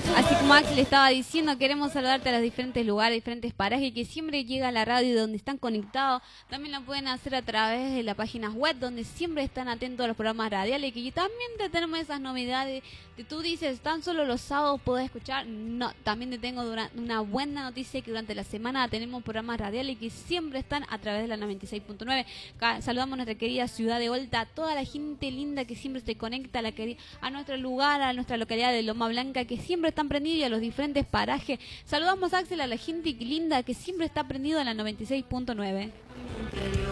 Así como Axel estaba diciendo, queremos saludarte a los diferentes lugares, diferentes parajes que siempre llega a la radio donde están conectados. También lo pueden hacer a través de las páginas web donde siempre están atentos a los programas radiales, que también te tenemos esas novedades. Que tú dices, tan solo los sábados podés escuchar. No, también te tengo una buena noticia, que durante la semana tenemos programas radiales que siempre están a través de la 96.9. Saludamos a nuestra querida ciudad de Olta, a toda la gente linda que siempre se conecta a nuestro lugar, a nuestra localidad de Loma Blanca, que siempre están prendidos, y a los diferentes parajes. Saludamos, Axel, a la gente linda que siempre está prendido en la 96.9.